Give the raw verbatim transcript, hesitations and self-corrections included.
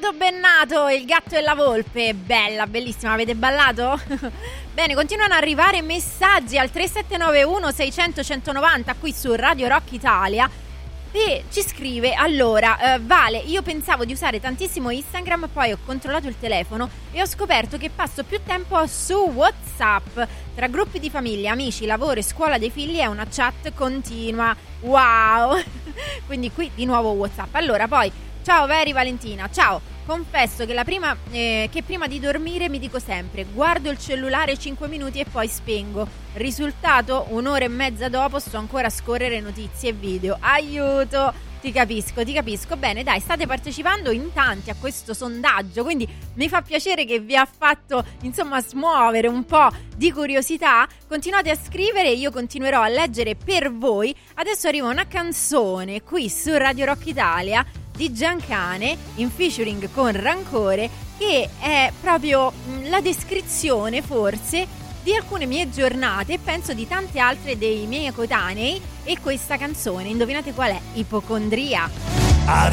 Leonardo Bennato, Il gatto e la volpe. Bella, bellissima, avete ballato? Bene, continuano ad arrivare messaggi al tre sette nove uno sei zero zero uno uno nove zero qui su Radio Rock Italia. E ci scrive: allora, eh, Vale, io pensavo di usare tantissimo Instagram, poi ho controllato il telefono e ho scoperto che passo più tempo su WhatsApp. Tra gruppi di famiglia, amici, lavoro e scuola dei figli è una chat continua. Wow! Quindi qui di nuovo WhatsApp. Allora, poi, ciao Veri Valentina, ciao. Confesso che la prima eh, che prima di dormire mi dico sempre: guardo il cellulare cinque minuti e poi spengo. Risultato, un'ora e mezza dopo sto ancora a scorrere notizie e video. Aiuto! Ti capisco, ti capisco. Bene, dai, state partecipando in tanti a questo sondaggio, quindi mi fa piacere che vi ha fatto, insomma, smuovere un po' di curiosità. Continuate a scrivere, io continuerò a leggere per voi. Adesso arriva una canzone qui su Radio Rock Italia di Giancane in featuring con Rancore, che è proprio la descrizione forse di alcune mie giornate e penso di tante altre dei miei coetanei. E questa canzone, indovinate qual è? Ipocondria. Ad